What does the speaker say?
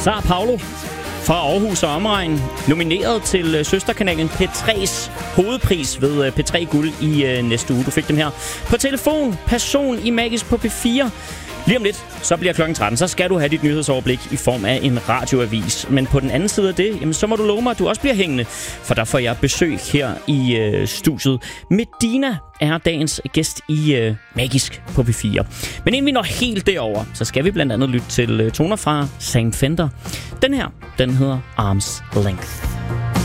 Sao Paulo fra Aarhus og omegn, nomineret til søsterkanalen P3's hovedpris ved P3 Guld i næste uge. Du fik dem her på telefon. Person i Magisk på P4. Lige om lidt, så bliver klokken 13, så skal du have dit nyhedsoverblik i form af en radioavis. Men på den anden side af det, jamen, så må du love mig, at du også bliver hængende, for der får jeg besøg her i studiet. Medina er dagens gæst i Magisk på P4. Men inden vi når helt derover, så skal vi blandt andet lytte til toner fra Sam Fender. Den her, den hedder Arm's Length.